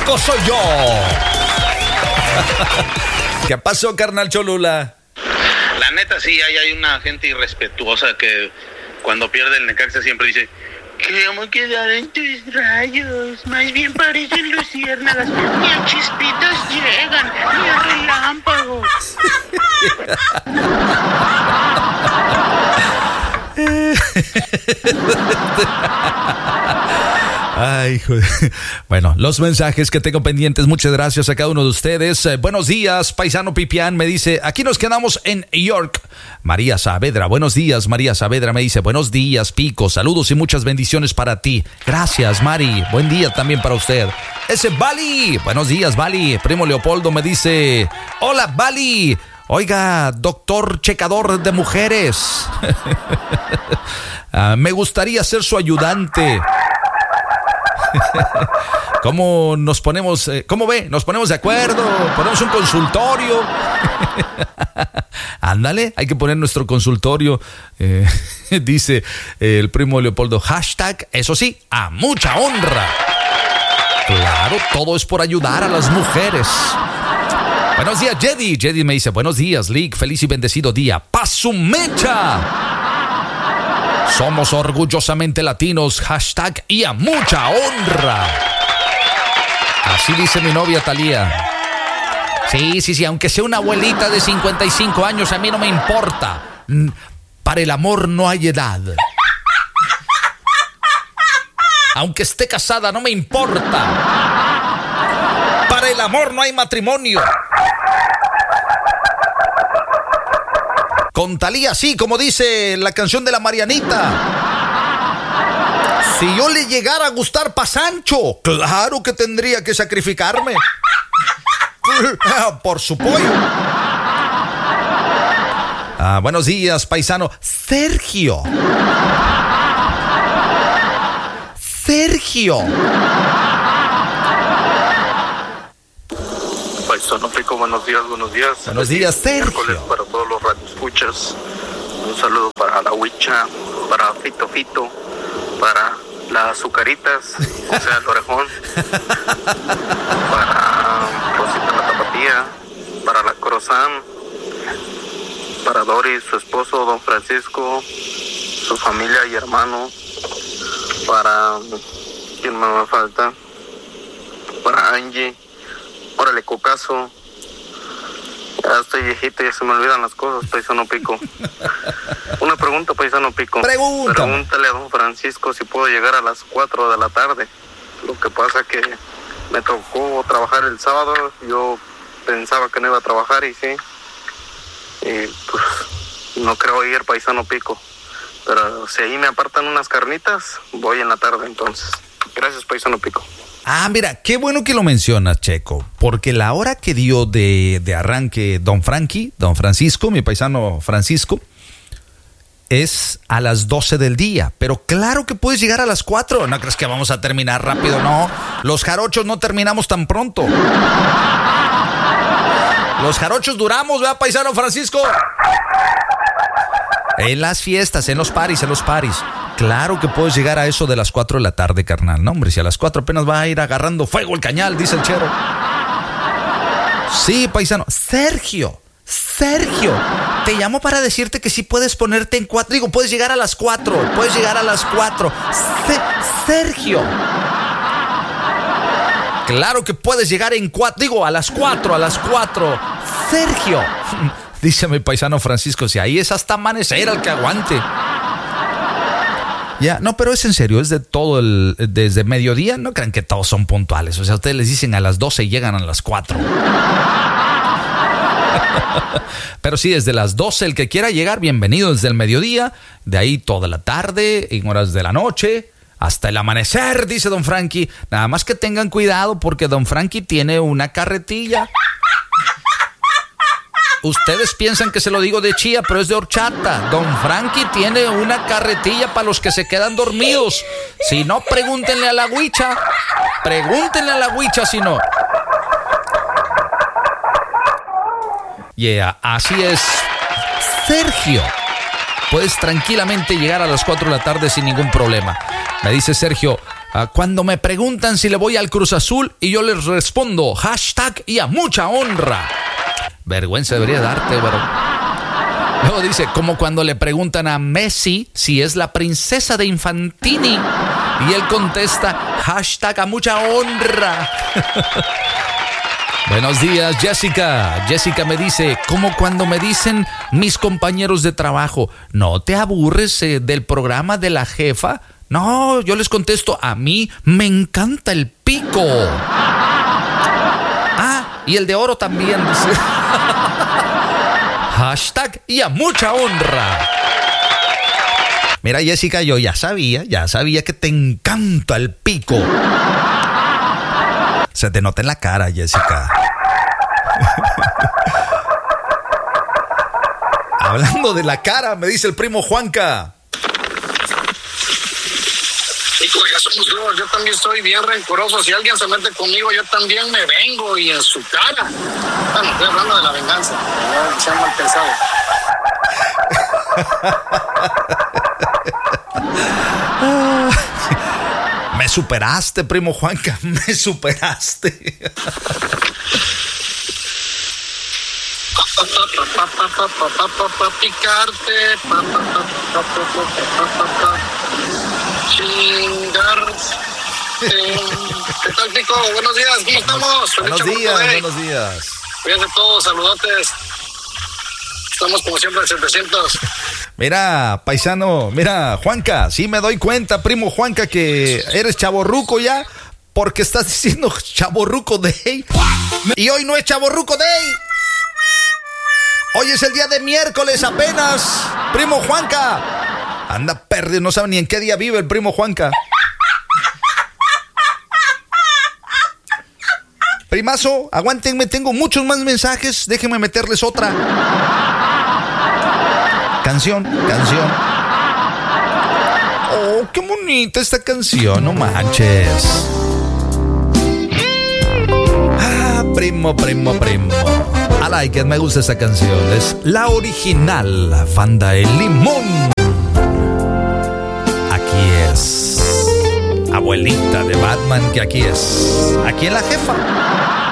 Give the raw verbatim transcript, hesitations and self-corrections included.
Francisco soy yo. ¿Qué pasó, carnal Cholula? La neta, sí, hay, hay una gente irrespetuosa que cuando pierde el Necaxa siempre dice: queremos quedar en tus rayos, más bien parecen luciérnagas, ni a chispitas llegan, ni a relámpagos. Ay, joder. Bueno, los mensajes que tengo pendientes, muchas gracias a cada uno de ustedes. Eh, buenos días, paisano Pipián, me dice, aquí nos quedamos en York. María Saavedra, buenos días, María Saavedra me dice, buenos días, Pico, saludos y muchas bendiciones para ti. Gracias, Mari, buen día también para usted. Ese Bali, buenos días, Bali. Primo Leopoldo me dice, hola, Bali. Oiga, doctor checador de mujeres. uh, me gustaría ser su ayudante. ¿Cómo nos ponemos? Eh, ¿Cómo ve? Nos ponemos de acuerdo, ponemos un consultorio. Ándale, hay que poner nuestro consultorio. Eh, dice eh, el primo Leopoldo, hashtag, eso sí, a mucha honra. Claro, todo es por ayudar a las mujeres. Buenos días, Jedi. Jedi me dice, buenos días, Lick, feliz y bendecido día. ¡Pasumecha! Somos orgullosamente latinos, hashtag y a mucha honra. Así dice mi novia Talía. Sí, sí, sí, aunque sea una abuelita de cincuenta y cinco años, a mí no me importa. Para el amor no hay edad. Aunque esté casada, no me importa. Para el amor no hay matrimonio. Con Talía, sí, como dice la canción de la Marianita. Si yo le llegara a gustar pa' Sancho, claro que tendría que sacrificarme. Por su pollo. Ah, buenos días, paisano. Sergio. Sergio. Paisano Pico, buenos días, buenos días. Buenos días, Sergio. Miércoles para todos los radioescuchas. Un saludo para la Huicha, para Fito Fito, para las Azucaritas, o sea, el Orejón, para Rosita la Tapatía, para la Corozán, para Doris, su esposo, don Francisco, su familia y hermano, para... ¿quién me va a falta? Para Angie. Órale, Cocazo. Ya estoy viejito, ya se me olvidan las cosas, paisano Pico. Una pregunta, paisano Pico. Pregunta. Pregúntale a don Francisco si puedo llegar a las cuatro de la tarde. Lo que pasa que me tocó trabajar el sábado. Yo pensaba que no iba a trabajar y sí. Y pues no creo ir, paisano Pico. Pero si ahí me apartan unas carnitas, voy en la tarde entonces. Gracias, paisano Pico. Ah, mira, qué bueno que lo mencionas, Checo, porque la hora que dio de, de arranque don Frankie, don Francisco, mi paisano Francisco, es a las doce del día, pero claro que puedes llegar a las cuatro. No crees que vamos a terminar rápido, no. Los jarochos no terminamos tan pronto. Los jarochos duramos, ¿verdad, paisano Francisco? En las fiestas, en los paris, en los paris. Claro que puedes llegar a eso de las cuatro de la tarde, carnal. No, hombre, si a las cuatro apenas va a ir agarrando fuego el cañal, dice el chero. Sí, paisano. Sergio, Sergio, te llamo para decirte que sí puedes ponerte en cuatro. Digo, puedes llegar a las cuatro. Puedes llegar a las cuatro. Se- Sergio. Claro que puedes llegar en cuatro. Digo, a las cuatro, a las cuatro. Sergio. Dice mi paisano Francisco, si ahí es hasta amanecer al que aguante. Ya, no, pero es en serio, es de todo el, desde mediodía, no crean que todos son puntuales. O sea, ustedes les dicen a las doce y llegan a las cuatro. Pero sí, desde las doce, el que quiera llegar, bienvenido desde el mediodía, de ahí toda la tarde, en horas de la noche, hasta el amanecer, dice don Frankie. Nada más que tengan cuidado porque don Frankie tiene una carretilla. Ustedes piensan que se lo digo de chía, pero es de horchata. Don Frankie tiene una carretilla para los que se quedan dormidos. Si no, pregúntenle a la Huicha. Pregúntenle a la Huicha si no. Yeah, así es. Sergio, puedes tranquilamente llegar a las cuatro de la tarde sin ningún problema. Me dice Sergio, Uh, cuando me preguntan si le voy al Cruz Azul y yo les respondo hashtag y a mucha honra. Vergüenza debería darte, bro. Luego dice, como cuando le preguntan a Messi si es la princesa de Infantini y él contesta hashtag a mucha honra. Buenos días, Jessica. Jessica me dice, como cuando me dicen mis compañeros de trabajo, ¿no te aburres eh, del programa de la jefa? No, yo les contesto, a mí me encanta el pico. Ah, y el de oro también, dice. Hashtag y a mucha honra. Mira, Jessica, yo ya sabía, ya sabía que te encanta el pico. Se te nota en la cara, Jessica. Hablando de la cara, me dice el primo Juanca. Hijo, ya somos dos, yo también soy bien rencoroso. Si alguien se mete conmigo, yo también me vengo y en su cara. Bueno, estoy hablando de la venganza. No sean mal pensados. Me superaste, primo Juanca, me superaste. Picarte, chingar. ¿Qué tal, Pico? Buenos días, ¿cómo estamos? Buenos días, buenos días. Cuídense todos, saludotes. Estamos como siempre al setecientos. Mira, paisano, mira, Juanca, sí me doy cuenta, primo Juanca, que eres chavorruco ya, porque estás diciendo chavorruco day. Y hoy no es chavorruco day. Hoy es el día de miércoles apenas, primo Juanca. Anda perdido, no sabe ni en qué día vive el primo Juanca. Primazo, aguántenme, tengo muchos más mensajes, déjenme meterles otra. Canción, canción. Oh, qué bonita esta canción, no manches. Ah, primo, primo, primo. I like it, me gusta esta canción. Es la original, la banda El Limón. Aquí es abuelita de Batman, que aquí es. Aquí es la jefa.